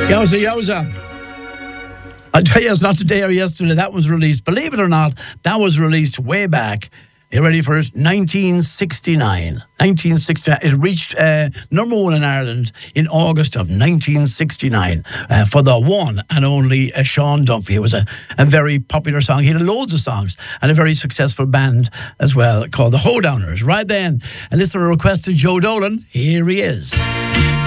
Yowza, yowza. I tell you, it's not today or yesterday. That was released. Believe it or not, that was released way back. You ready for it? 1969. 1969. It reached number one in Ireland in August of 1969 for the one and only Sean Dunphy. It was a very popular song. He had loads of songs and a very successful band as well called the Hoedowners. Right then, and this is a request to Joe Dolan. Here he is.